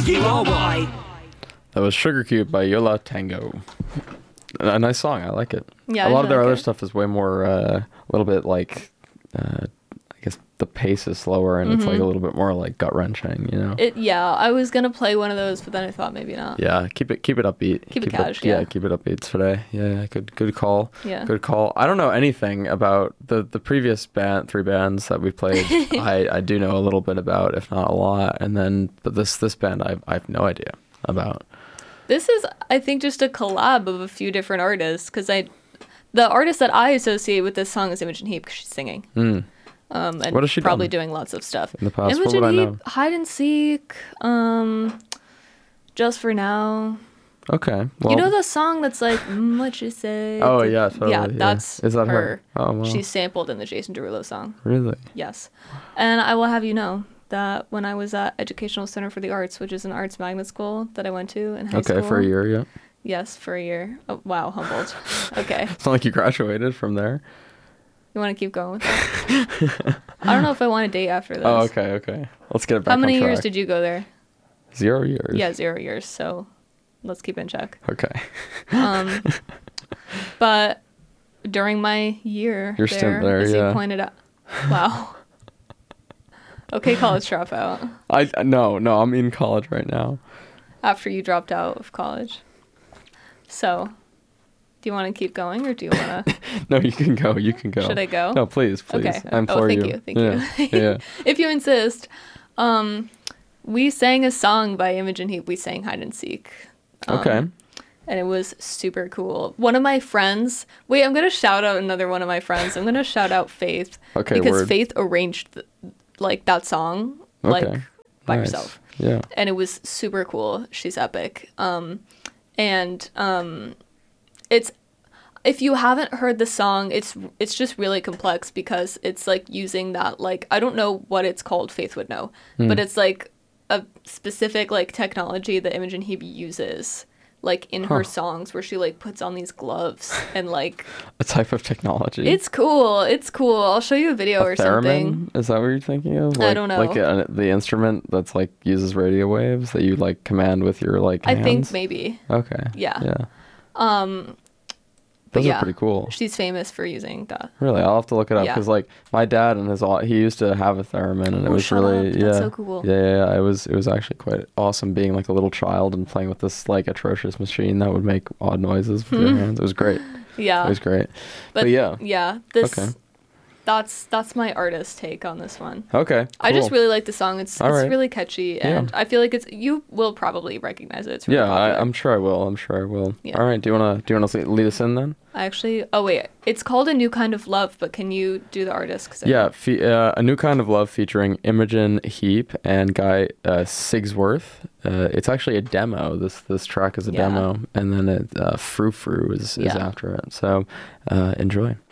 you are white. That was Sugar Cube by Yola Tango. A nice song. I like it. Yeah, a lot of their like other it. stuff is way more, a little bit like, I guess the pace is slower and it's like a little bit more like gut wrenching, you know? Yeah, I was gonna play one of those, but then I thought maybe not. Yeah, keep it upbeat. Keep it cash, yeah. Keep it upbeat today. Yeah, good call. Yeah. Good call. I don't know anything about the previous three bands that we've played. I do know a little bit about, if not a lot. And then, but this band I have no idea about. This is, I think, just a collab of a few different artists, because the artist that I associate with this song is Imogen Heap, because she's singing. And What has she probably done doing lots of stuff. in the past? What Imogen would I Heap, know? Hide and Seek, Just for Now. Okay. Well, You know the song that's like, what you say? Oh, yeah, totally. Yeah, Yeah. that's Is that her? Oh, wow. She's sampled in the Jason Derulo song. Really? Yes. And I will have you know that when I was at Educational Center for the Arts, which is an arts magnet school that I went to in high school. Okay, for a year, yeah. Yes, for a year. Oh, wow, humbled. Okay. It's not like you graduated from there. You want to keep going with that? I don't know if I want to date after this. Oh, okay. Let's get it back How many on track. years did you go there? 0 years. Yeah, 0 years. So let's keep in check. Okay. But during my year Your stint there, as yeah. you pointed out. Wow. Okay, college dropout. No, I'm in college right now. After you dropped out of college. So, do you want to keep going or do you want to... No, you can go. Should I go? No, please. Okay. I implore thank you. you. Thank Yeah. you. Yeah. If you insist. We sang a song by Imogen Heap. We sang Hide and Seek. Okay. And it was super cool. One of my friends... Wait, I'm going to shout out another one of my friends. I'm going to shout out Faith. Okay, because word. Faith arranged that song by Nice. herself. Yeah. And it was super cool. She's epic. It's, if you haven't heard the song, it's just really complex because it's like using that, like, I don't know what it's called, Faith would know, but it's like a specific like technology that Imogen Heap uses like in her songs where she like puts on these gloves and like A type of technology. it's cool. I'll show you a video or something. Is that what you're thinking of? I don't know. Like the instrument that's like uses radio waves that you like command with your like hands? I think maybe. Okay. Yeah. Yeah. But Those yeah, are pretty cool. she's famous for using that. Really, I'll have to look it up Yeah. because like my dad and he used to have a theremin and it Oh, was shut really up. yeah. That's so cool. Yeah. It was actually quite awesome being like a little child and playing with this like atrocious machine that would make odd noises with your hands. It was great. Yeah. It was great. But yeah. Yeah. This Okay. that's my artist take on this one. Okay. I just cool. really like the song. It's All right. really catchy and I feel like you will probably recognize it. It's really Yeah, popular. I'm sure I will. Yeah. All right. Do you wanna lead us in then? Oh wait, it's called A New Kind of Love, but can you do the artist? 'Cause Yeah, A New Kind of Love featuring Imogen Heap and Guy Sigsworth. It's actually a demo. This track is a Yeah. demo, and then Frou Frou is Yeah. after it. So enjoy.